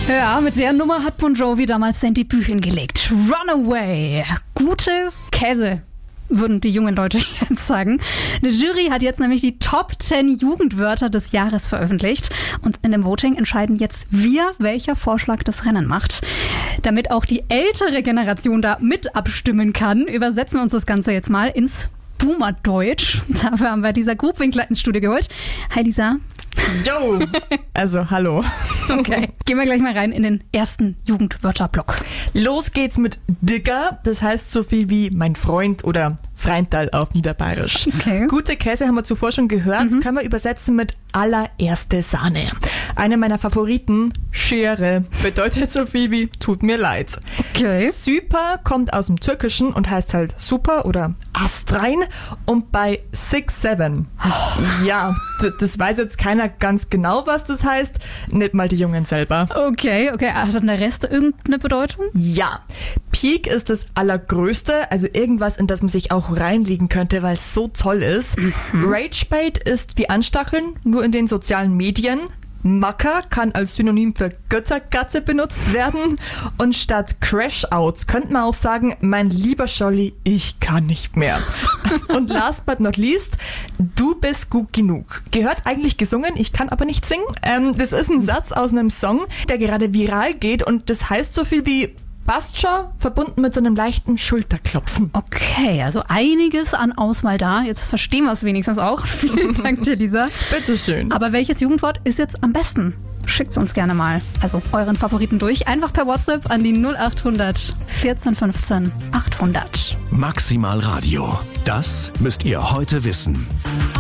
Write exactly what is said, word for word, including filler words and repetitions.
Ja, mit der Nummer hat Bon Jovi damals sein Debüt hingelegt. Runaway. Gute Käse, würden die jungen Leute jetzt sagen. Eine Jury hat jetzt nämlich die Top zehn Jugendwörter des Jahres veröffentlicht. Und in dem Voting entscheiden jetzt wir, welcher Vorschlag das Rennen macht. Damit auch die ältere Generation da mit abstimmen kann, übersetzen wir uns das Ganze jetzt mal ins Boomerdeutsch. Dafür haben wir Lisa Grubwinkler ins Studio geholt. Hi Lisa. Yo! Also, hallo. Okay, gehen wir gleich mal rein in den ersten Jugendwörterblock. Los geht's mit Digger, das heißt so viel wie mein Freund oder Freundal auf Niederbayerisch. Okay. Gute Käse haben wir zuvor schon gehört, mhm. Können wir übersetzen mit allererste Sahne. Eine meiner Favoriten, Schere, bedeutet so viel wie tut mir leid. Okay. Super kommt aus dem Türkischen und heißt halt super oder astrein. Und bei Six Seven, oh. ja, d- das weiß jetzt keiner ganz genau, was das heißt, nicht mal die Jungen selber. Okay, okay, hat dann der Rest irgendeine Bedeutung? Ja, Peak ist das Allergrößte, also irgendwas, in das man sich auch reinlegen könnte, weil es so toll ist. Mhm. Ragebait ist wie Anstacheln, nur in den sozialen Medien. Macker kann als Synonym für Göttergatze benutzt werden. Und statt Crash-Outs könnte man auch sagen, mein lieber Scholli, ich kann nicht mehr. Und last but not least, du bist gut genug. Gehört eigentlich gesungen, ich kann aber nicht singen. Ähm, das ist ein Satz aus einem Song, der gerade viral geht und das heißt so viel wie passt schon, verbunden mit so einem leichten Schulterklopfen. Okay, also einiges an Auswahl da. Jetzt verstehen wir es wenigstens auch. Vielen Dank dir, Lisa. Bitteschön. Aber welches Jugendwort ist jetzt am besten? Schickt es uns gerne mal. Also euren Favoriten durch. Einfach per WhatsApp an die null acht hundert vierzehn fünfzehn achthundert. Maximal Radio. Das müsst ihr heute wissen.